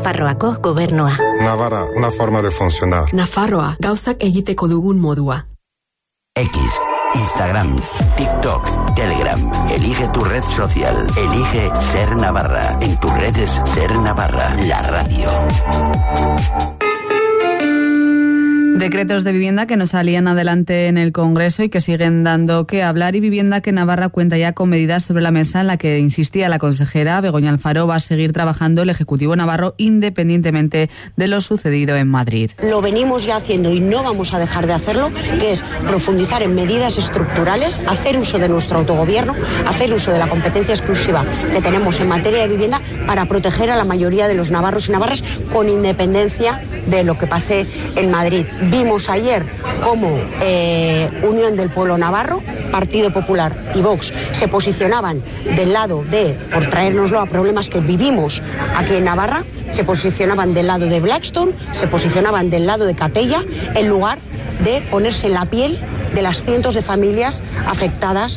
Nafarroako gobernua. Navarra, una forma de funcionar. Nafarroa, gauzak egiteko dugun modua. X, Instagram, TikTok, Telegram. Elige tu red social. Elige Ser Navarra. En tus redes, Ser Navarra, la radio. Decretos de vivienda que no salían adelante en el Congreso y que siguen dando que hablar, y Vivienda que Navarra cuenta ya con medidas sobre la mesa en la que insistía la consejera Begoña Alfaro. Va a seguir trabajando el Ejecutivo navarro independientemente de lo sucedido en Madrid. Lo venimos ya haciendo y no vamos a dejar de hacerlo, que es profundizar en medidas estructurales, hacer uso de nuestro autogobierno, hacer uso de la competencia exclusiva que tenemos en materia de vivienda para proteger a la mayoría de los navarros y navarras con independencia de lo que pase en Madrid. Vimos ayer cómo Unión del Pueblo Navarro, Partido Popular y Vox se posicionaban del lado de, por traérnoslo a problemas que vivimos aquí en Navarra, se posicionaban del lado de Blackstone, se posicionaban del lado de Catella, en lugar de ponerse en la piel de las cientos de familias afectadas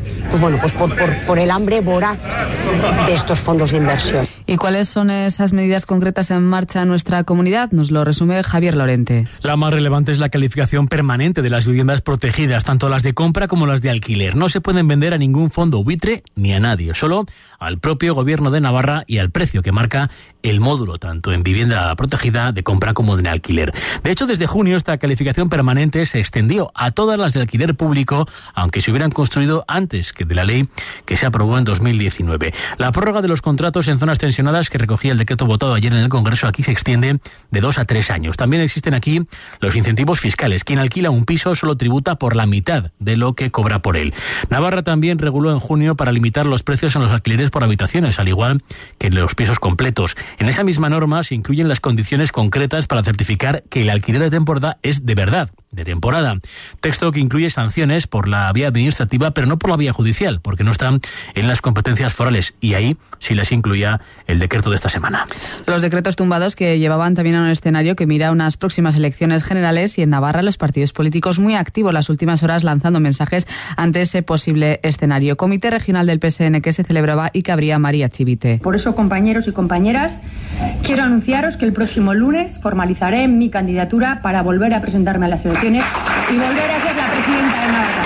por el hambre voraz de estos fondos de inversión. ¿Y cuáles son esas medidas concretas en marcha en nuestra comunidad? Nos lo resume Javier Lorente. La más relevante es la calificación permanente de las viviendas protegidas, tanto las de compra como las de alquiler. No se pueden vender a ningún fondo buitre ni a nadie, solo al propio Gobierno de Navarra y al precio que marca el módulo, tanto en vivienda protegida de compra como de alquiler. De hecho, desde junio esta calificación permanente se extendió a todas las de alquiler público, aunque se hubieran construido antes que de la ley que se aprobó en 2019. La prórroga de los contratos en zonas tensionadas que recogía el decreto votado ayer en el Congreso aquí se extiende de 2 a 3 años. También existen aquí los incentivos fiscales. Quien alquila un piso solo tributa por la mitad de lo que cobra por él. Navarra también reguló en junio para limitar los precios en los alquileres por habitaciones, al igual que en los pisos completos. En esa misma norma se incluyen las condiciones concretas para certificar que el alquiler de temporada es de verdad, de temporada. Texto que incluye sanciones por la vía administrativa, pero no por la vía judicial, porque no están en las competencias forales, y ahí sí las incluía el decreto de esta semana. Los decretos tumbados que llevaban también a un escenario que mira unas próximas elecciones generales, y en Navarra los partidos políticos muy activos las últimas horas lanzando mensajes ante ese posible escenario. Comité regional del PSN que se celebraba y que abría María Chivite. Por eso, compañeros y compañeras, quiero anunciaros que el próximo lunes formalizaré mi candidatura para volver a presentarme a las elecciones y volver a ser la presidenta de Navarra.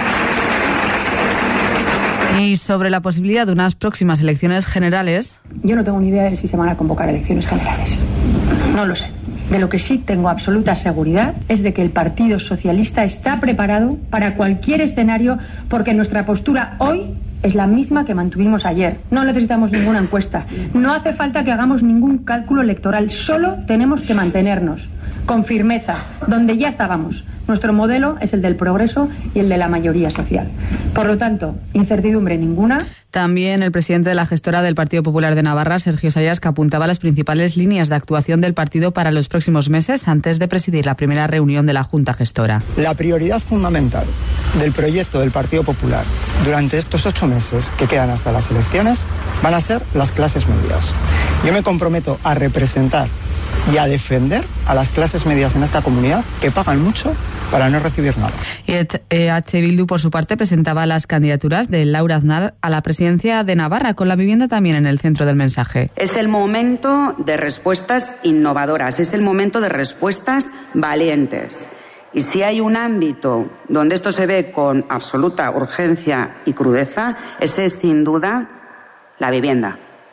Y sobre la posibilidad de unas próximas elecciones generales... Yo no tengo ni idea de si se van a convocar elecciones generales. No lo sé. De lo que sí tengo absoluta seguridad es de que el Partido Socialista está preparado para cualquier escenario, porque nuestra postura hoy es la misma que mantuvimos ayer. No necesitamos ninguna encuesta. No hace falta que hagamos ningún cálculo electoral. Solo tenemos que mantenernos con firmeza donde ya estábamos. Nuestro modelo es el del progreso y el de la mayoría social. Por lo tanto, incertidumbre ninguna. También el presidente de la gestora del Partido Popular de Navarra, Sergio Sayas, que apuntaba las principales líneas de actuación del partido para los próximos meses antes de presidir la primera reunión de la Junta Gestora. La prioridad fundamental del proyecto del Partido Popular durante estos 8 meses que quedan hasta las elecciones van a ser las clases medias. Yo me comprometo a representar y a defender a las clases medias en esta comunidad que pagan mucho para no recibir nada. Y EH Bildu, por su parte, presentaba las candidaturas de Laura Aznar a la presidencia de Navarra, con la vivienda también en el centro del mensaje. Es el momento de respuestas innovadoras, es el momento de respuestas valientes. Y si hay un ámbito donde esto se ve con absoluta urgencia y crudeza, ese es sin duda la vivienda.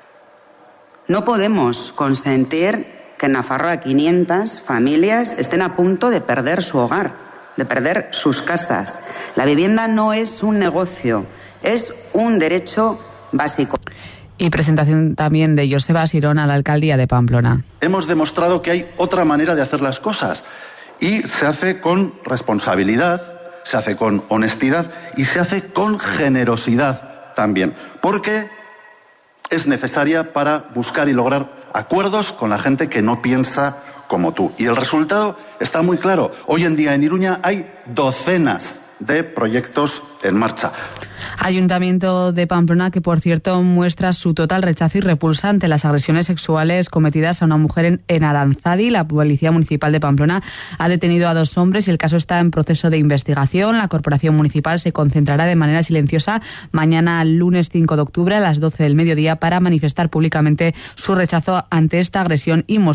No podemos consentir que en Nafarroa 500 familias estén a punto de perder su hogar, de perder sus casas. La vivienda no es un negocio, es un derecho básico. Y presentación también de Joseba Sirón a la alcaldía de Pamplona. Hemos demostrado que hay otra manera de hacer las cosas y se hace con responsabilidad, se hace con honestidad y se hace con generosidad también, porque es necesaria para buscar y lograr acuerdos con la gente que no piensa como tú. Y el resultado está muy claro. Hoy en día en Iruña hay docenas de proyectos en marcha. Ayuntamiento de Pamplona que, por cierto, muestra su total rechazo y repulsa ante las agresiones sexuales cometidas a una mujer en Aranzadi. La Policía Municipal de Pamplona ha detenido a 2 hombres y el caso está en proceso de investigación. La Corporación Municipal se concentrará de manera silenciosa mañana, lunes 5 de octubre, a las 12 del mediodía, para manifestar públicamente su rechazo ante esta agresión y mostrar